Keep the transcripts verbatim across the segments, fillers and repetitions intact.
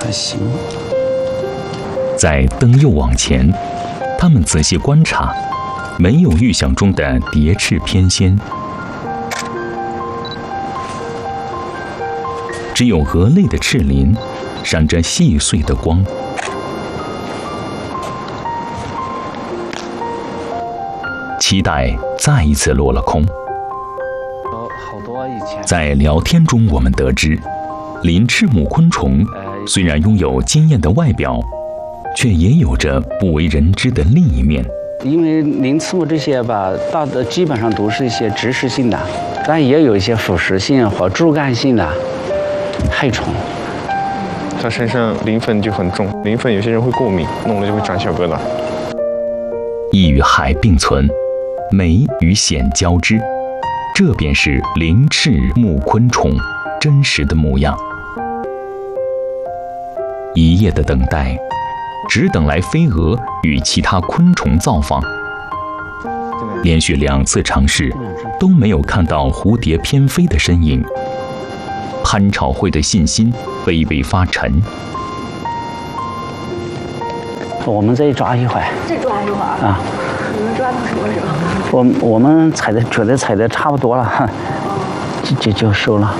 还行。 在灯又往前，他们仔细观察，没有预想中的蝶翅翩跹，只有蛾类的翅鳞闪着细碎的光。期待再一次落了空。在聊天中，我们得知，鳞翅目昆虫虽然拥有惊艳的外表，却也有着不为人知的另一面。 因为鳞翅目这些吧，大的基本上都是一些植食性的，但也有一些腐食性或主干性的害虫。 它身上鳞粉就很重，鳞粉有些人会过敏，弄了就会长小疙瘩。 异与海并存，美与险交织，这便是鳞翅目昆虫真实的模样。一夜的等待，只等来飞蛾与其他昆虫造访。连续两次尝试都没有看到蝴蝶翩飞的身影，潘朝辉的信心微微发沉。 我们再抓一会儿， 再抓一会儿啊！ 你们抓到什么时候？ 我我们采的觉得采的差不多了，就就就收了。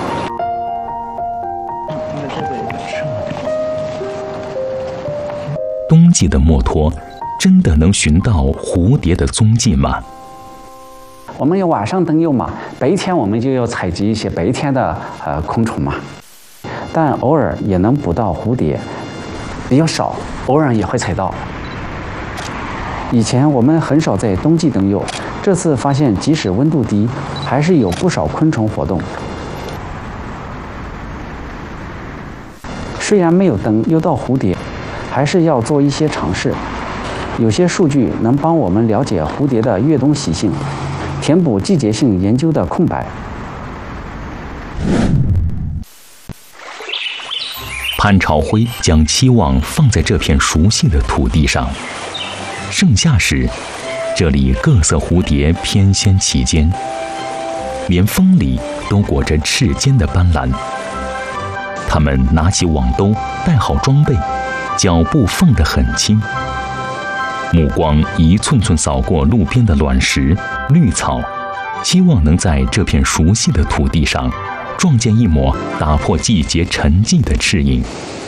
冬季的墨脱真的能寻到蝴蝶的踪迹吗？ 我们有晚上灯诱嘛，白天我们就要采集一些白天的呃昆虫嘛，但偶尔也能捕到蝴蝶，比较少，偶尔也会采到。以前我们很少在冬季灯诱，这次发现即使温度低，还是有不少昆虫活动。虽然没有灯诱到蝴蝶，还是要做一些尝试。有些数据能帮我们了解蝴蝶的越冬习性，填补季节性研究的空白。 潘朝辉将期望放在这片熟悉的土地上。盛夏时，这里各色蝴蝶翩跹其间，连风里都裹着翅尖的斑斓。它们拿起网兜，带好装备，脚步放得很轻，目光一寸寸扫过路边的卵石、绿草，希望能在这片熟悉的土地上撞见一抹打破季节沉寂的翅影。